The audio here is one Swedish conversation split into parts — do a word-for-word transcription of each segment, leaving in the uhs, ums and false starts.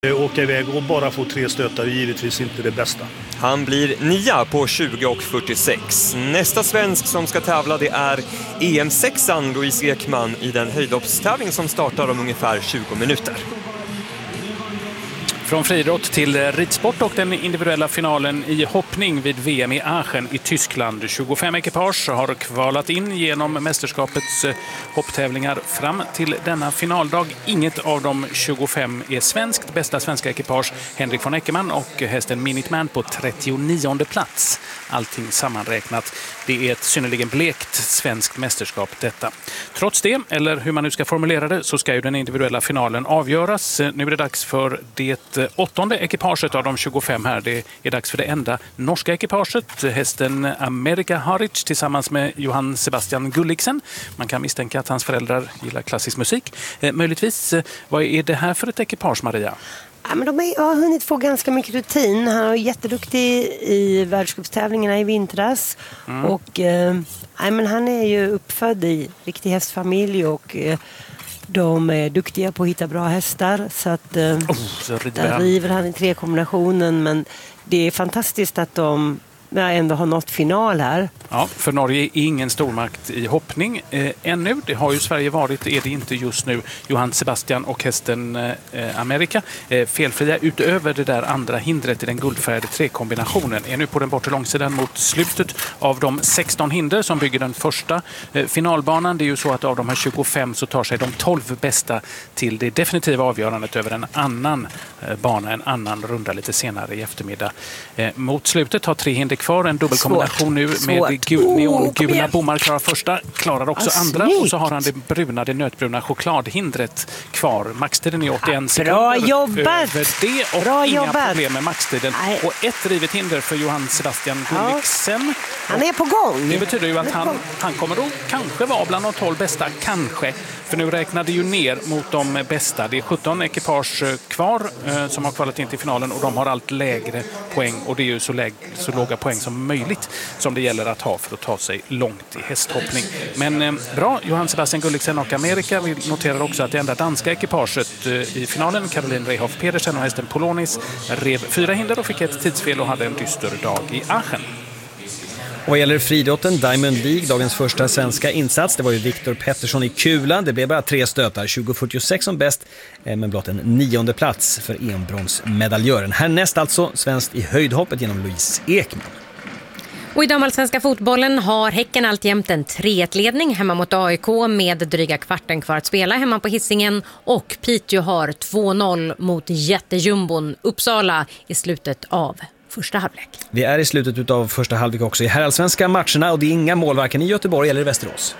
Åka iväg och bara få tre stötar är givetvis inte det bästa. Han blir nia på tjugo och fyrtiosex. Nästa svensk som ska tävla det är E M sexan Louise Ekman i den höjdhoppstävling som startar om ungefär tjugo minuter. Från friidrott till ridsport och den individuella finalen i hoppning vid V M i Aachen i Tyskland. tjugofem ekipage har kvalat in genom mästerskapets hopptävlingar fram till denna finaldag. Inget av de tjugofem är svenskt. Bästa svenska ekipage Henrik von Eckermann och hästen Minuteman på trettionionde plats. Allting sammanräknat. Det är ett synnerligen blekt svenskt mästerskap detta. Trots det, eller hur man nu ska formulera det, så ska ju den individuella finalen avgöras. Nu är det dags för det åttonde ekipaget av de tjugofem här. Det är dags för det enda norska ekipaget. Hästen America Harich tillsammans med Johann Sebastian Gulliksen. Man kan misstänka att hans föräldrar gillar klassisk musik. Eh, möjligtvis, vad är det här för ett ekipage, Maria? Ja, men de är, har hunnit få ganska mycket rutin. Han var jätteduktig i världscupstävlingarna i vintras. Mm. Och eh, ja, men han är ju uppfödd i riktig hästfamilj och eh, de är duktiga på att hitta bra hästar. Så att eh, oh, så river, där han. river han i tre kombinationen. Men det är fantastiskt att de ändå har nått final här. Ja, för Norge är ingen stormakt i hoppning eh, ännu. Det har ju Sverige varit, är det inte just nu. Johann Sebastian och hästen eh, America. Eh, felfria utöver det där andra hindret i den guldfärgade trekombinationen. Är nu på den bortre långsidan mot slutet av de sexton hinder som bygger den första eh, finalbanan. Det är ju så att av de här tjugofem så tar sig de tolv bästa till det definitiva avgörandet över en annan eh, bana, en annan runda lite senare i eftermiddag. Eh, mot slutet har tre hinder kvar, en dubbelkombination nu Svårt. med gul, neongula oh, bommar klarar första, klarar också ah, andra snyggt. Och så har han det bruna, det nötbruna chokladhindret kvar. Maxtiden är åttioen sekunder. Bra jobbat! Över det och Bra inga jobbat. problem med maxtiden. Nej. Och ett rivet hinder för Johann Sebastian Gulliksen. Ja. Han är på gång. Det betyder ju att han, han kommer då kanske vara bland de tolv bästa, kanske. För nu räknade ju ner mot de bästa. Det är sjutton ekipage kvar eh, som har kvalat in till finalen och de har allt lägre poäng. Och det är ju så, läg, så låga poäng som möjligt som det gäller att ha för att ta sig långt i hästhoppning. Men eh, bra, Johann Sebastian Gulliksen och Amerika. Vi noterar också att det enda danska ekipaget eh, i finalen, Caroline Reihoff Pedersen och hästen Polonis, rev fyra hinder och fick ett tidsfel och hade en dyster dag i Aachen. Och vad gäller friidrotten, Diamond League, dagens första svenska insats, det var ju Viktor Pettersson i kulan. Det blev bara tre stötar, tjugo fyrtiosex som bäst, men blott en nionde plats för enbronsmedaljören. Härnäst alltså svenskt i höjdhoppet genom Louise Ekman. Och i damallsvenska fotbollen har Häcken alltjämt en tre ett-ledning hemma mot A I K med dryga kvarten kvar att spela hemma på Hisingen. Och Piteå har två noll mot jättejumbon Uppsala i slutet av första halvlek. Vi är i slutet av första halvlek också i herrallsvenska matcherna och det är inga mål varken i Göteborg eller i Västerås.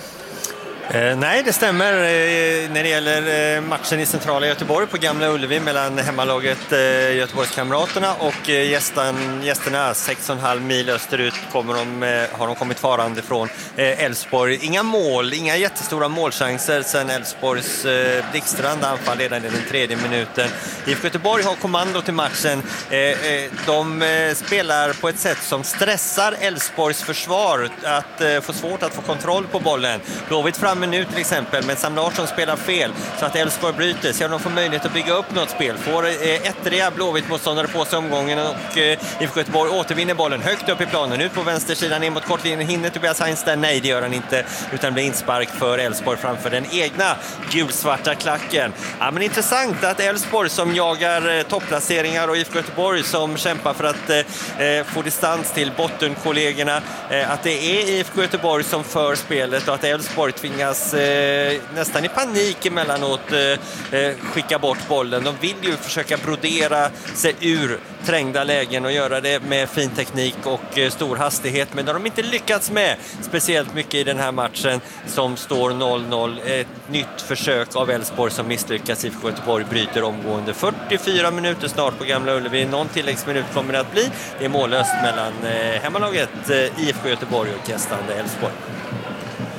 Eh, nej, det stämmer eh, när det gäller eh, matchen i centrala Göteborg på Gamla Ullevi mellan hemmalaget eh, Göteborgskamraterna och eh, gästan, gästerna sex och en halv mil österut kommer de, eh, har de kommit farande från Elfsborg. Eh, inga mål, inga jättestora målchanser sen Elfsborgs eh, blixtrande anfall redan i den tredje minuten. I Göteborg har kommando till matchen. Eh, eh, de eh, spelar på ett sätt som stressar Elfsborgs försvar att eh, få svårt att få kontroll på bollen. Blåvitt fram minut till exempel, men Sam Larsson spelar fel så att Elfsborg bryter, så de får möjlighet att bygga upp något spel. Får eh, ettriga Blåvitt motståndare på sig omgången och eh, I F K Göteborg återvinner bollen högt upp i planen, ut på vänstersidan in mot kortlinjen. Hinner Tobias Heinz där? Nej, det gör han inte, utan blir inspark för Elfsborg framför den egna gulsvarta klacken. Ja, men intressant att Elfsborg som jagar eh, topplaceringar och I F K Göteborg som kämpar för att eh, få distans till bottenkollegorna, eh, att det är I F K Göteborg som för spelet och att Elfsborg tvingas Eh, nästan i panik emellanåt eh, skicka bort bollen. De vill ju försöka brodera sig ur trängda lägen och göra det med fin teknik och eh, stor hastighet, men de har de inte lyckats med speciellt mycket i den här matchen som står noll noll. Ett nytt försök av Elfsborg som misslyckas. I F K Göteborg bryter omgående. fyrtiofyra minuter snart på Gamla Ullevi. Någon tilläggsminut kommer det att bli. Det är mållöst mellan eh, hemmalaget eh, I F K Göteborg och gästande Elfsborg.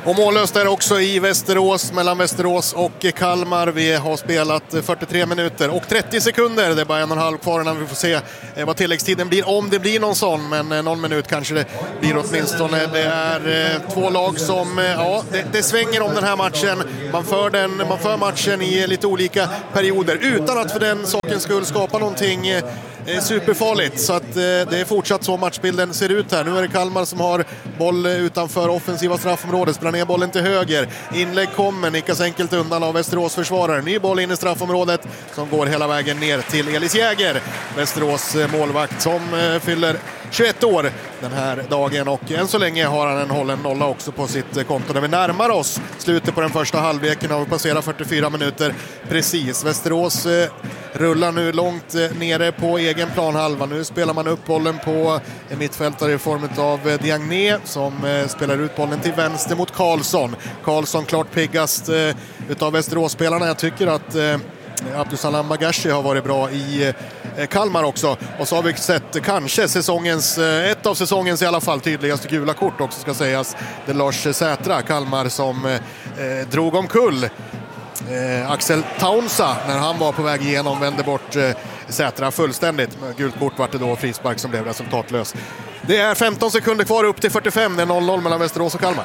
Och mållöst är också i Västerås, mellan Västerås och Kalmar. Vi har spelat fyrtiotre minuter och trettio sekunder. Det är bara en och en halv kvar innan vi får se vad tilläggstiden blir. Om det blir någon sån, men någon minut kanske det blir åtminstone. Det är två lag som, ja, det, det svänger om den här matchen. Man för, den, man för matchen i lite olika perioder utan att för den sakens skull skapa någonting superfarligt. Så att det är fortsatt så matchbilden ser ut här. Nu är det Kalmar som har boll utanför offensiva straffområdet. Spelar ner bollen till höger. Inlägg kommer, nickas enkelt undan av Västerås försvarare. Ny boll in i straffområdet som går hela vägen ner till Elis Jäger. Västerås målvakt som fyller tjugoett år den här dagen, och än så länge har han en hållen nolla också på sitt konto. När vi närmar oss slutet på den första halvleken har vi passerat fyrtiofyra minuter precis. Västerås eh, rullar nu långt eh, nere på egen planhalva. Nu spelar man upp bollen på en mittfältare i form av eh, Diagné som eh, spelar ut bollen till vänster mot Karlsson. Karlsson klart piggast eh, utav Västerås-spelarna. Jag tycker att eh, Abdusalam Magashi har varit bra i eh, Kalmar också. Och så har vi sett kanske säsongens, eh, ett av säsongens i alla fall tydligaste gula kort också ska sägas. Det är Lars Sätra, Kalmar, som eh, drog omkull eh, Axel Taunsa när han var på väg igenom, vände bort eh, Sätra fullständigt. Gult kort var det då, frispark som blev resultatlös. Det är femton sekunder kvar upp till fyrtiofem. Det är noll noll mellan Västerås och Kalmar.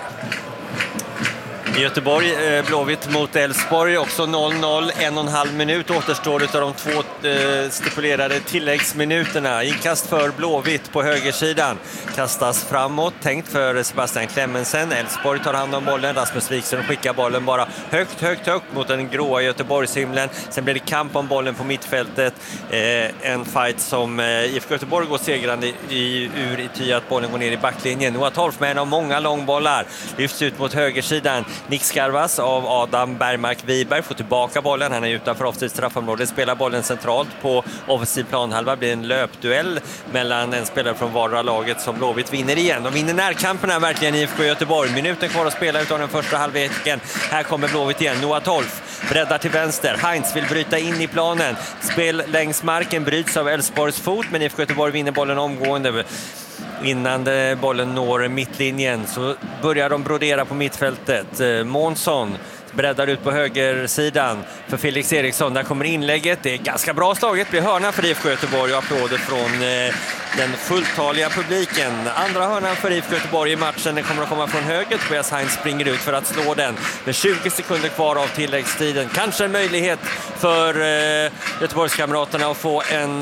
I Göteborg, eh, Blåvitt mot Elfsborg, också noll noll, en och en halv minut återstår utav de två eh, stipulerade tilläggsminuterna. Inkast för Blåvitt på högersidan, kastas framåt, tänkt för Sebastian Clemmensen. Elfsborg tar hand om bollen, Rasmus Wikström skickar bollen bara högt, högt, högt mot den gråa Göteborgshimlen. Sen blir det kamp om bollen på mittfältet, eh, en fight som eh, I F K Göteborg går segrande i, ur i ty att bollen går ner i backlinjen. Noah Tolf med en av många långbollar, lyfts ut mot högersidan. Nick Skarvas av Adam Bergmark-Wiberg får tillbaka bollen. Han är utanför offensivt straffområde, spelar bollen centralt på offensiv planhalva. Blir en löpduell mellan en spelare från vardera laget som Blåvitt vinner igen. De vinner närkamperna verkligen i I F K Göteborg. Minuten kvar att spela utav den första halvleken. Här kommer Blåvitt igen. Noah Tolf breddar till vänster. Heinz vill bryta in i planen. Spel längs marken bryts av Elfsborgs fot, men I F K Göteborg vinner bollen omgående. Innan bollen når mittlinjen så börjar de brodera på mittfältet. Månsson breddar ut på högersidan för Felix Eriksson. Där kommer inlägget. Det är ganska bra slaget. Blir hörna för I F K Göteborg och applåder från den fulltaliga publiken. Andra hörnan för I F K Göteborg i matchen. Den kommer att komma från höger. Tobias Heinz springer ut för att slå den. Med tjugo sekunder kvar av tilläggstiden. Kanske en möjlighet för Göteborgskamraterna att få en...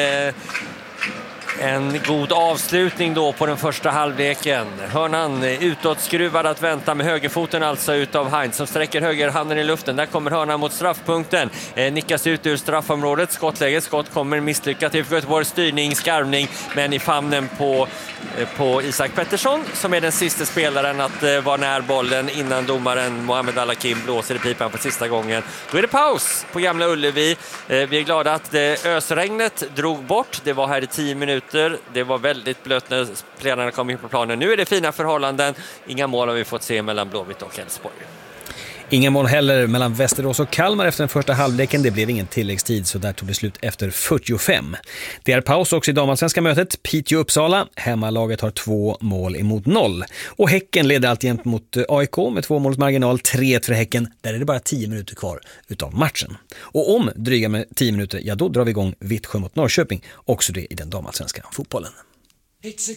En god avslutning då på den första halvleken. Hörnan utåt skruvad att vänta med högerfoten alltså utav Heinz som sträcker högerhanden i luften. Där kommer hörnan mot straffpunkten. Eh, nickas ut ur straffområdet. Skottläge. Skott kommer misslyckat. I F K Göteborgs styrning, skarvning, men i famnen på, eh, på Isak Pettersson som är den sista spelaren att eh, vara när bollen innan domaren Mohamed Al-Hakim blåser i pipan för sista gången. Då är det paus på Gamla Ullevi. Eh, vi är glada att eh, ösregnet drog bort. Det var här i tio minuter. Det var väldigt blött när spelarna kom in på planen. Nu är det fina förhållanden. Inga mål har vi fått se mellan Blåvitt och Elfsborg. Inga mål heller mellan Västerås och Kalmar efter den första halvleken. Det blev ingen tilläggstid, så där tog det slut efter fyrtiofem. Det är paus också i damallsvenska mötet. Piteå-Uppsala. Hemmalaget har två mål emot noll. Och Häcken leder alltjämt mot A I K med två måls marginal. tre ett för Häcken. Där är det bara tio minuter kvar utav matchen. Och om dryga med tio minuter, ja då drar vi igång Vittsjö mot Norrköping. Också det i den damallsvenska fotbollen. It's a